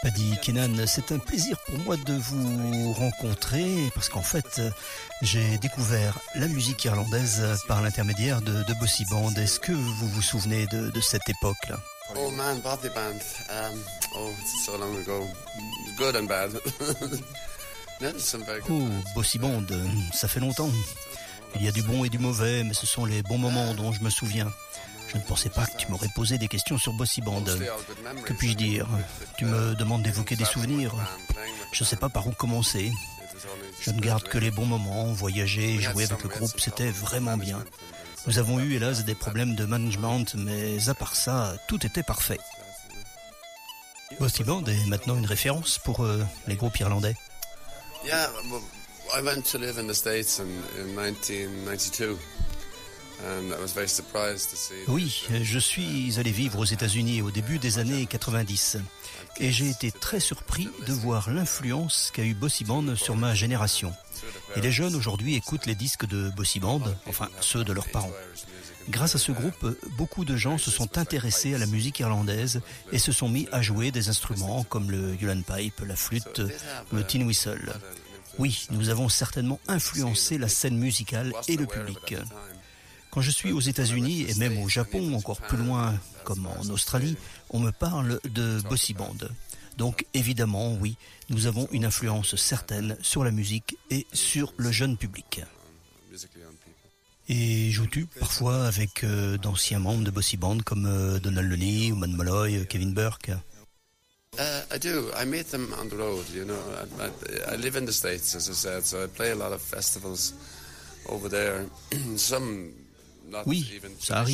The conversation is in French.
Paddy Keenan, c'est un plaisir pour moi de vous rencontrer parce qu'en fait, j'ai découvert la musique irlandaise par l'intermédiaire de Bossy Band. Est-ce que vous vous souvenez de cette époque-là? Oh man, Bossy Band. It's so long ago. Good and bad. Oh, Bossy Band, ça fait longtemps. Il y a du bon et du mauvais, mais ce sont les bons moments dont je me souviens. Je ne pensais pas que tu m'aurais posé des questions sur Bossy Band. Que puis-je dire? Tu me demandes d'évoquer des souvenirs. Je ne sais pas par où commencer. Je ne garde que les bons moments. Voyager, jouer avec le groupe, c'était vraiment bien. Nous avons eu, hélas, des problèmes de management, mais à part ça, tout était parfait. Bossy Band est maintenant une référence pour les groupes irlandais. Yeah, I went to live in the States in 1992. Oui, je suis allé vivre aux États-Unis au début des années 90 et j'ai été très surpris de voir l'influence qu'a eu Bossy Band sur ma génération. Et les jeunes aujourd'hui écoutent les disques de Bossy Band, enfin ceux de leurs parents. Grâce à ce groupe, beaucoup de gens se sont intéressés à la musique irlandaise et se sont mis à jouer des instruments comme le uilleann pipe, la flûte, le tin whistle. Oui, nous avons certainement influencé la scène musicale et le public. Quand je suis aux États-Unis et même au Japon, encore plus loin, comme en Australie, on me parle de Bossy Band. Donc évidemment, oui, nous avons une influence certaine sur la musique et sur le jeune public. Et joues-tu parfois avec d'anciens membres de Bossy Band comme Donald Lunny, Eamon Molloy, Kevin Burke? I do. I meet them on the road, you know. I live in the States, as I said, so I play a lot of festivals over there. Oui, ça arrive.